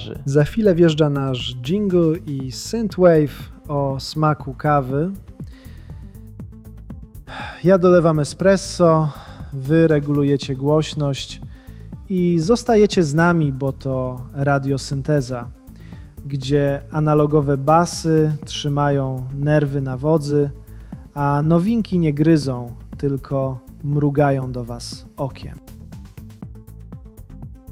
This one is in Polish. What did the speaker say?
gitarzy. Za chwilę wjeżdża nasz jingle i synthwave o smaku kawy. Ja dolewam espresso, wy regulujecie głośność i zostajecie z nami, bo to radiosynteza, gdzie analogowe basy trzymają nerwy na wodzy, a nowinki nie gryzą, tylko mrugają do was okiem.